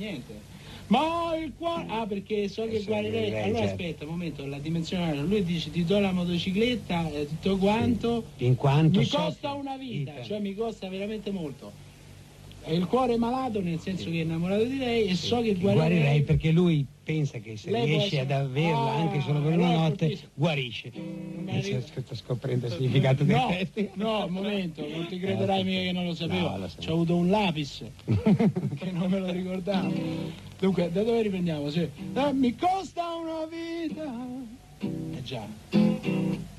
niente. Ma il cuore... Ah, perché so che guarirei. Allora certo. aspetta un momento, la dimensione. Lui dice ti do la motocicletta, tutto quanto, Sì. In quanto mi so costa che- una vita, vita. cioè mi costa veramente molto. E il cuore è malato, nel senso che è innamorato di lei, e so che guarirei perché lui pensa che se Lei può riesce ad essere- averla anche solo per una allora è notte, fortissimo. guarisce. me la ricordo. Sto scoprendo il significato del No, testo. no, un momento, non ti crederai mica che non lo sapevo. No, lo so. C'ho avuto un lapis che non me lo ricordavo. Dunque, da dove riprendiamo? Sì. Mi costa una vita. Già.